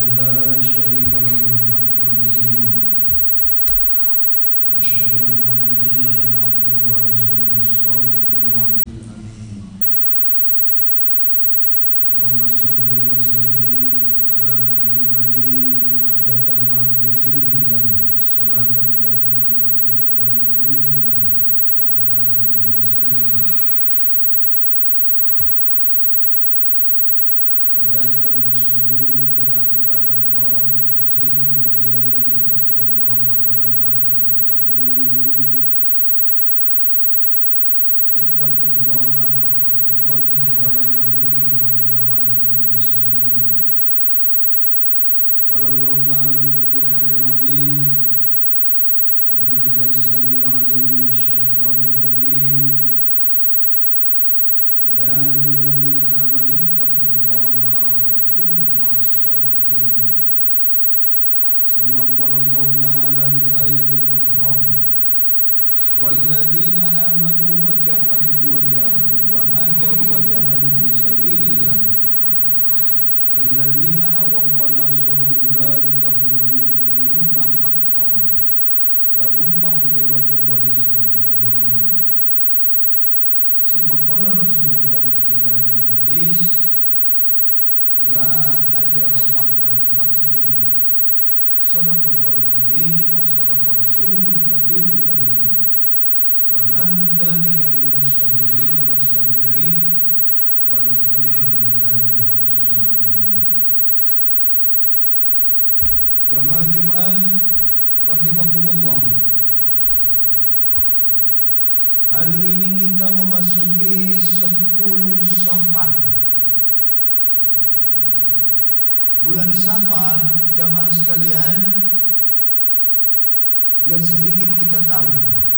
لا شريك له الحق المبين وأشهد أن محمدا عبده ورسوله الصادق الوعد الأمين اللهم صل وسلم على محمد عدد ما في علم الله صلاة دائمة بدوام ملك الله وعلى آله وسلم. فيا أيها المسلمون فيا عباد الله أوصيكم وإياي بالتقوى الله فقد فاز المتقون. اتقوا الله حق تقاته ولا تموتن إلا وأنتم مسلمون. قال الله تعالى في القرآن العظيم أعوذ بالله السميع العليم من الشيطان الرجيم يا أيها الذين آمنوا اتقوا الله وكونوا مع الصادقين. ثم قال الله تعالى في آية أخرى والذين آمنوا وجاهدوا وهاجروا وجاهدوا في سبيل الله والذين آووا ونصروا أولئك هم المؤمنون حقا لهم مغفرة ورزق كريم. ثم قال رسول الله في كتاب الحديث لا هجر بعد الفتح. صدق الله العظيم وصدق رسوله النبي الكريم ونحن ذلك من الشاهدين والشاكرين والحمد لله رب العالمين. Jamaah Jumat rahimakumullah. Hari ini kita memasuki 10 Safar. Bulan Safar, jamaah sekalian, biar sedikit kita tahu.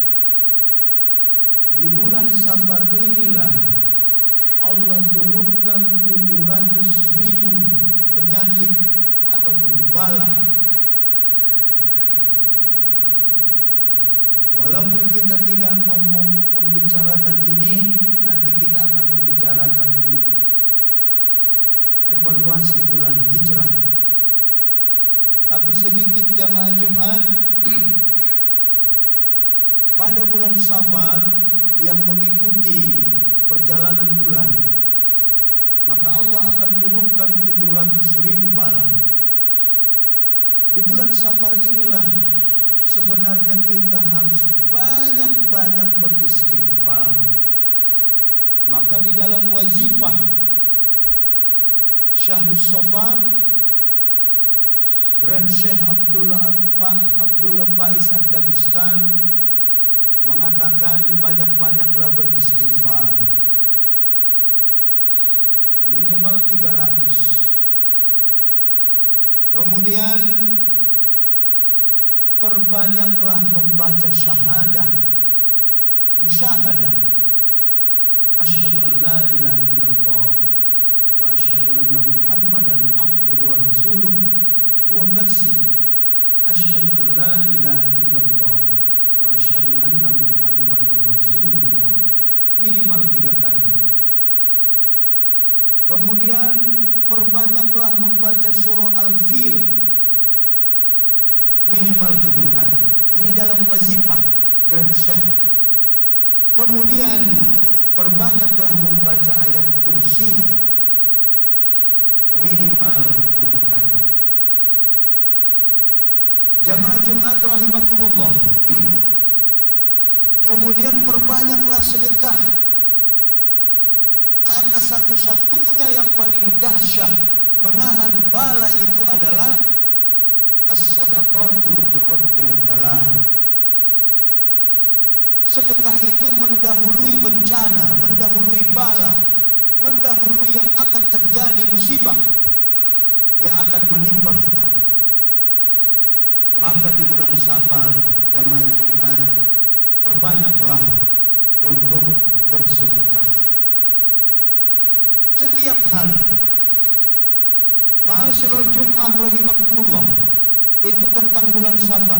Di bulan Safar inilah Allah turunkan 700.000 penyakit ataupun bala. Walaupun kita tidak mau membicarakan ini, nanti kita akan membicarakan evaluasi bulan hijrah. Tapi sedikit jamaah Jumat, pada bulan Safar yang mengikuti perjalanan bulan, maka Allah akan turunkan 700.000 bala. Di bulan Safar inilah sebenarnya kita harus banyak-banyak beristighfar. Maka di dalam wazifah Syahrus Safar, Grand Syekh Abdullah Faiz Ad-Dagestan mengatakan banyak-banyaklah beristighfar, ya, minimal 300. Kemudian perbanyaklah membaca syahadah, musyahadah. Asyhadu an la ilaha illallah wa asyhadu anna Muhammadan abduhu wa rasuluh. 2 versi. Asyhadu an la ilaha illallah wa asyhadu anna Muhammadur rasulullah. Minimal 3 kali. Kemudian perbanyaklah membaca surah Al-Fil minimal 7 kali. Ini dalam wazifah Grand Syekh. Kemudian perbanyaklah membaca ayat kursi minimal 7 kali. Jamaah Jumat rahimakumullah. Kemudian perbanyaklah sedekah, karena satu-satunya yang paling dahsyat menahan bala itu adalah as-sadaqatu turaddil bala. Sedekah itu mendahului bencana, mendahului bala, mendahului yang akan terjadi musibah yang akan menimpa kita. Maka di bulan Safar jamaah Jumat perbanyaklah untuk bersedekah setiap hari. Ma'asyiral Jum'ah rahimakumullah, itu tentang bulan Safar.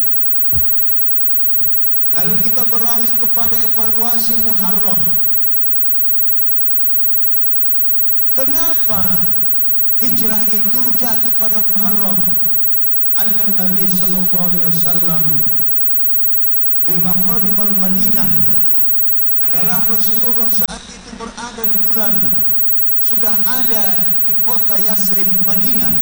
Lalu kita beralih kepada evaluasi Muharram. Kenapa hijrah itu jatuh pada Muharram. Anna Nabi sallallahu alaihi wasallam lima qadimal Madinah, adalah Rasulullah saat itu berada di bulan, sudah ada di kota Yasrib Madinah.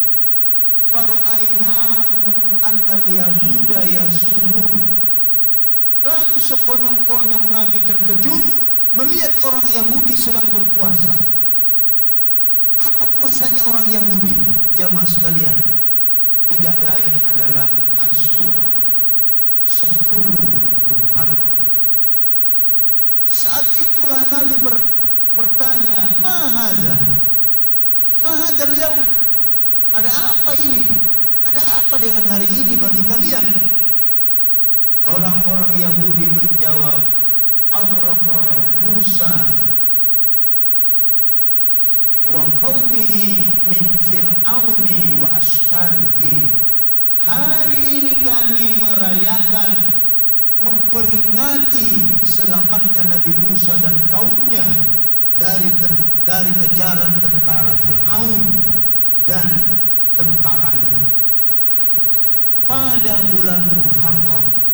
Fara'ainahu annal yahuda yasumun. Lalu sekonyong-konyong Nabi terkejut melihat orang Yahudi sedang berpuasa. Apa puasanya orang Yahudi? Jamaah sekalian, tidak lain adalah Asyura, 10 Muharram. Saat itulah Nabi bertanya, Mahazal yaum, ada apa ini? Ada apa dengan hari ini bagi kalian? Orang-orang Yahudi menjawab, Aghraqa Musa wa qaumihi min fir'auni wa ashkarihi. Hari ini kami merayakan, memperingati selamatnya Nabi Musa dan kaumnya dari kejaran tentara Fir'aun dan tentaranya pada bulan Muharram.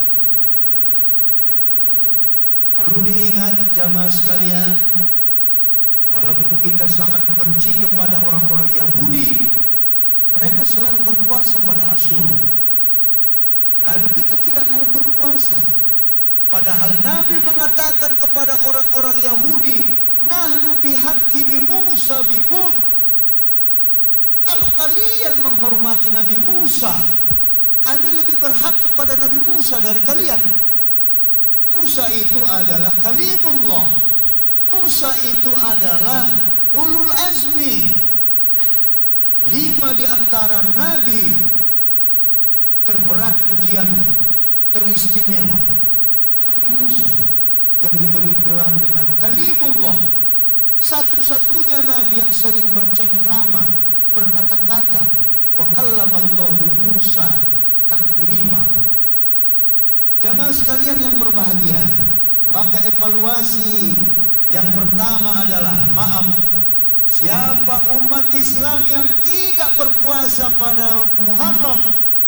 Perlu diingat jamaah sekalian, walaupun kita sangat benci kepada orang-orang Yahudi, mereka selalu berpuasa pada Asyura. Lalu kita tidak mau berpuasa. Padahal Nabi mengatakan kepada orang-orang Yahudi, nahnu bihaqqi bi Musa bikum. Kalau kalian menghormati Nabi Musa, kami lebih berhak kepada Nabi Musa dari kalian. Musa itu adalah kalimullah. Musa itu adalah ulul azmi. 5 di antara nabi terberat ujiannya, teristimewa. Nabi Musa yang diberi gelar dengan kalimullah, satu-satunya nabi yang sering bercengkrama, berkata-kata. Wa kallamallahu Musa taklima. Jamaah sekalian yang berbahagia, maka evaluasi yang pertama adalah, maaf, siapa umat Islam yang tidak berpuasa pada Muharram,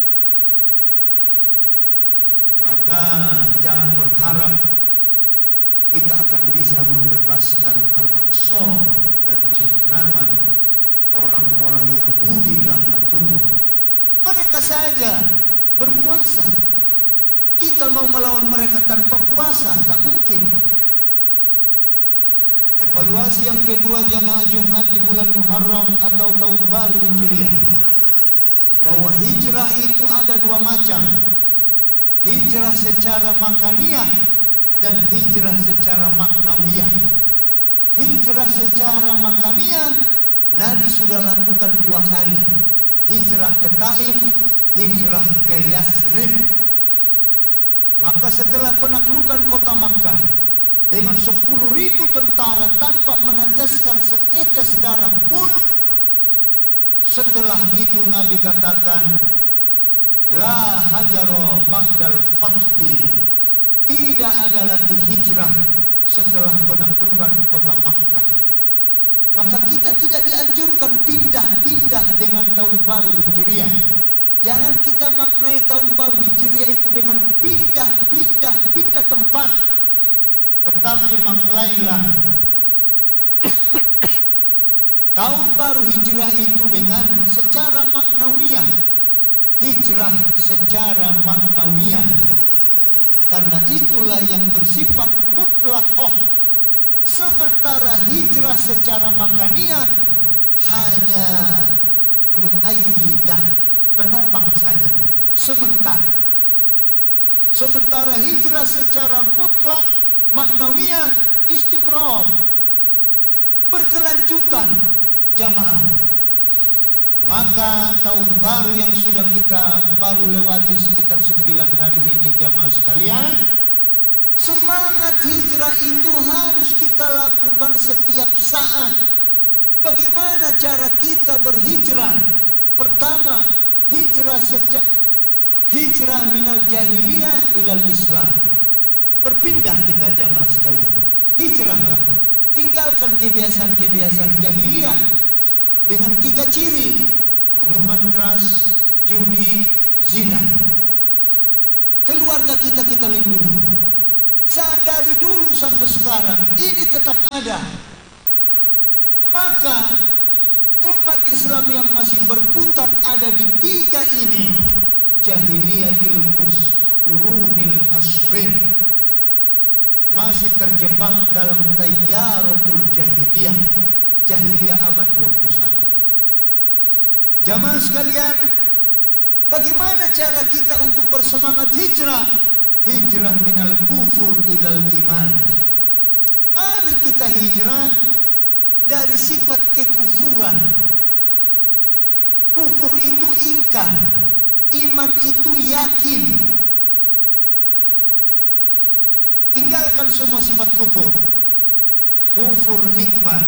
maka jangan berharap kita akan bisa membebaskan Al-Aqsa dari cengkraman orang-orang Yahudi laknatullah. Mereka saja berpuasa. Kita mau melawan mereka tanpa puasa, tak mungkin. Evaluasi yang kedua jamaah Jumat di bulan Muharram atau tahun baru Hijriah, bahwa hijrah itu ada 2 macam. Hijrah secara makaniyah dan hijrah secara maknawiyah. Hijrah secara makaniyah Nabi sudah lakukan 2 kali. Hijrah ke Taif, hijrah ke Yasrib. Maka setelah penaklukan kota Makkah dengan 10.000 tentara tanpa meneteskan setetes darah pun, setelah itu Nabi katakan, la hajara ba'dal fathi, tidak ada lagi hijrah setelah penaklukan kota Makkah. Maka kita tidak dianjurkan pindah-pindah dengan tahun baru Hijriah. Jangan kita maknai tahun baru Hijriah itu dengan pindah tempat. Tetapi maknailah tahun baru Hijriah itu dengan secara maknawiyah. Hijrah secara maknawiyah. Karena itulah yang bersifat mutlaqah. Sementara hijrah secara makaniyah hanya muayyidah, penopang saja, sementara hijrah secara mutlak maknawiyah istimrar, berkelanjutan jamaah. Maka tahun baru yang sudah kita baru lewati sekitar 9 hari ini jamaah sekalian, semangat hijrah itu harus kita lakukan setiap saat. Bagaimana cara kita berhijrah? Pertama, hijrah minal jahiliyah ilal Islam. Berpindah kita jamaah sekalian. Hijrahlah. Tinggalkan kebiasaan-kebiasaan jahiliyah. dengan 3 ciri: minuman keras, judi, zina. Keluarga kita lindungi. Dari dulu sampai sekarang ini tetap ada. Maka umat Islam yang masih berkutat ada di 3 ini, jahiliyatil qurunil asrin, masih terjebak dalam tayyaratul jahiliyah, jahiliyah abad 21. Jamaah sekalian, bagaimana cara kita untuk bersemangat hijrah? Hijrah minal kufur ilal iman. Mari kita hijrah dari sifat kekufuran. Kufur itu ingkar, iman itu yakin. Tinggalkan semua sifat kufur. Kufur nikmat.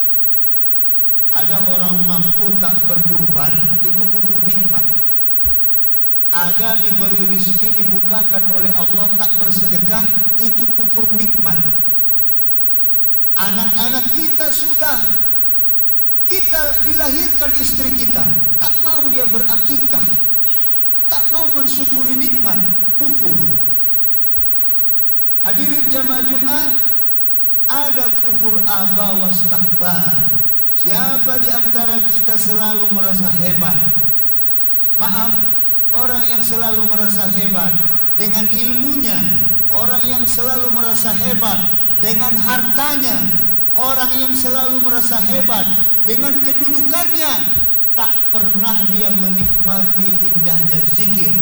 Ada orang mampu tak berkurban, itu kufur nikmat. Ada diberi rizki, dibukakan oleh Allah, tak bersedekah, itu kufur nikmat. Anak-anak kita dilahirkan istri kita, tak mau dia berakikah, tak mau mensyukuri nikmat, kufur. Hadirin jamaah Jumat, ada kufur aba wastakbar. Siapa di antara kita selalu merasa hebat? Maaf, orang yang selalu merasa hebat dengan ilmunya, orang yang selalu merasa hebat dengan hartanya, orang yang selalu merasa hebat dengan kedudukannya, tak pernah dia menikmati indahnya zikir.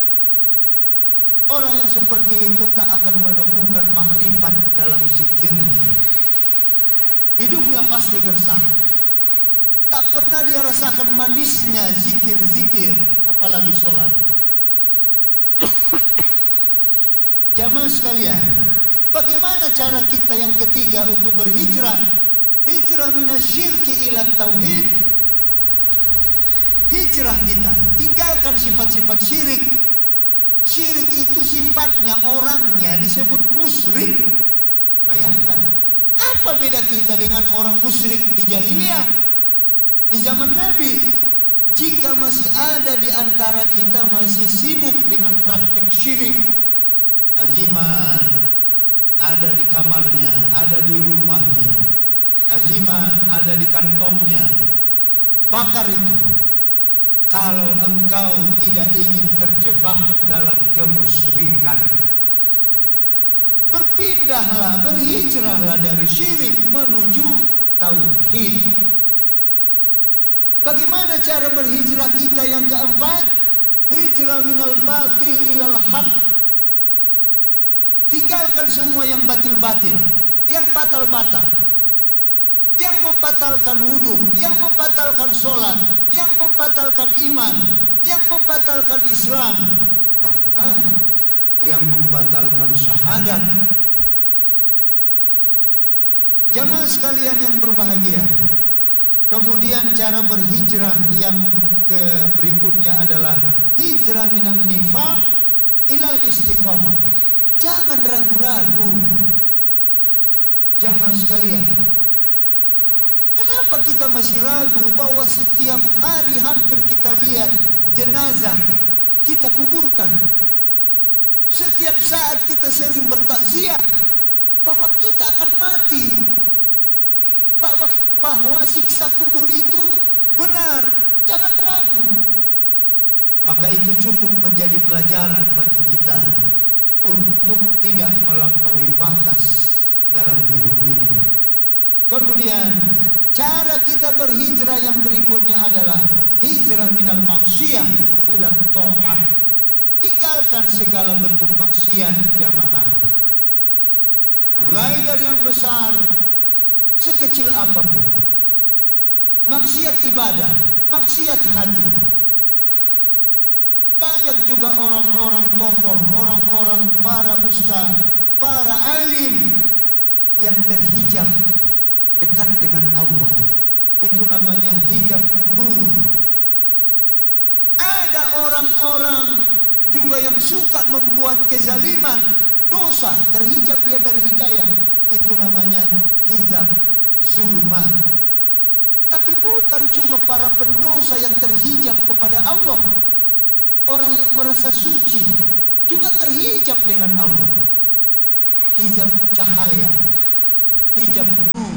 Orang yang seperti itu tak akan menemukan makrifat dalam zikirnya. Hidupnya pasti gersang. Tak pernah dia rasakan manisnya zikir-zikir, apalagi sholat. Jamaah sekalian, bagaimana cara kita yang ketiga untuk berhijrah? Hijrah minasyirki ila tauhid. Hijrah kita, tinggalkan sifat-sifat syirik. Syirik itu sifatnya, orangnya disebut musyrik. Bayangkan, apa beda kita dengan orang musyrik di jahiliyah? Di zaman Nabi, jika masih ada di antara kita masih sibuk dengan praktek syirik, aziman ada di kamarnya, ada di rumahnya, aziman ada di kantongnya, bakar itu. Kalau engkau tidak ingin terjebak dalam kemusyrikan, berpindahlah, berhijrahlah dari syirik menuju tauhid. Bagaimana cara berhijrah kita yang keempat? Hijrah minal batil ilal haq. Tinggalkan semua yang batil-batil, yang batal-batal, yang membatalkan wudhu, yang membatalkan sholat, yang membatalkan iman, yang membatalkan Islam, bahkan yang membatalkan syahadat. Jamaah sekalian yang berbahagia, kemudian cara berhijrah yang berikutnya adalah hijrah minan nifaq ilal istiqamah. Jangan ragu-ragu. Jamaah sekalian, kenapa kita masih ragu bahwa setiap hari hampir kita lihat jenazah kita kuburkan? Setiap saat kita sering bertakziah bahwa kita akan mati, bahwa siksa kubur itu benar. Jangan ragu. Maka itu cukup menjadi pelajaran bagi kita untuk tidak melampaui batas dalam hidup ini. Kemudian cara kita berhijrah yang berikutnya adalah hijrah minal maksiyah ila ta'ah. Tinggalkan segala bentuk maksiat jamaah. Mulai dari yang besar, sekecil apapun. Maksiat ibadah, maksiat hati. Banyak juga orang-orang tokoh, orang-orang para ustaz, para alim yang terhijab dekat dengan Allah. Itu namanya hijab nur. Ada orang-orang juga yang suka membuat kezaliman, dosa, terhijab dia dari hidayah. Itu namanya hijab zulmat. Tapi Tapi bukan cuma para pendosa yang terhijab kepada Allah. Orang yang merasa suci juga terhijab dengan Allah. Hijab cahaya, hijab nur.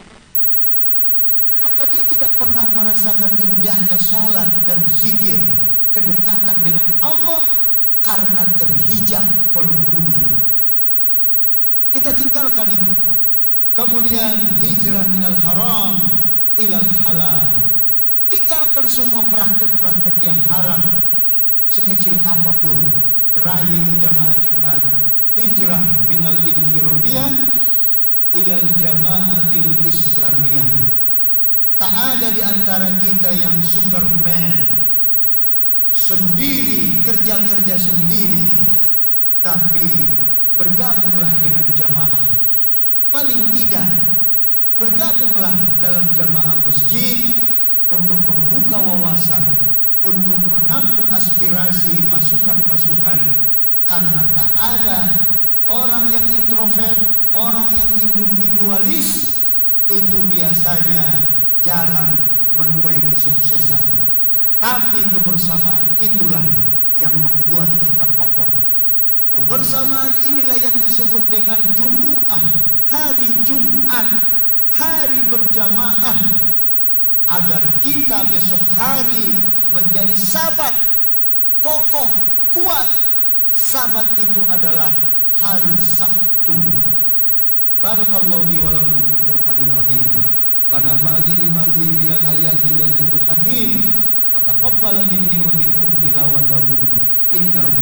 Maka dia tidak pernah merasakan indahnya sholat dan zikir, kedekatan dengan Allah, karena terhijab kolbunya. Kita tinggalkan itu. Kemudian hijrah minal haram ilal halal. Tinggalkan semua praktek-praktek yang haram, sekecil apapun. Terakhir jamaah Jumat, hijrah minal infirodiyah ilal jamaatil islamiyah. Tak ada di antara kita yang Superman, sendiri, kerja-kerja sendiri, tapi bergabunglah dengan jamaah. Paling tidak bergabunglah dalam jamaah masjid untuk membuka wawasan, untuk menampung aspirasi, masukan-masukan. Karena tak ada orang yang introvert, orang yang individualis, itu biasanya jarang menuai kesuksesan. Tapi kebersamaan itulah yang membuat kita kokoh. Kebersamaan inilah yang disebut dengan Jumu'ah, hari Jumat, hari berjamaah, agar kita besok hari menjadi sabat, kokoh, kuat. Sabat itu adalah hari Sabtu. Barakallahu li wa lakum fil Qur'anil azim wa nafa'ani bima fihi minal ayati wa dzikril hakim. Fataqabbal minni wa minkum tilawatahu innahu